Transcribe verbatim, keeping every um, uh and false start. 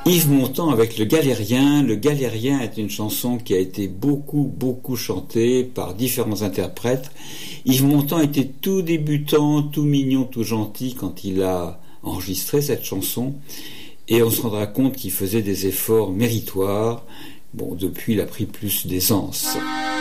Yves Montand avec Le Galérien. Le Galérien est une chanson qui a été beaucoup, beaucoup chantée par différents interprètes. Yves Montand était tout débutant, tout mignon, tout gentil quand il a enregistré cette chanson. Et on se rendra compte qu'il faisait des efforts méritoires. Bon, depuis, il a pris plus d'aisance.